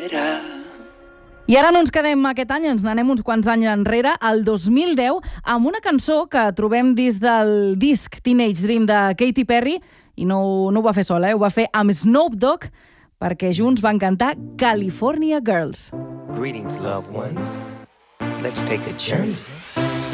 I ara no ens quedem aquest any, ens n'anem uns quants anys enrere, al 2010, amb una cançó que trobem dins del disc Teenage Dream de Katy Perry, i no ho va fer sola, ho va fer amb Snoop Dogg, perquè junts van cantar California Girls. Greetings, loved ones. Let's take a journey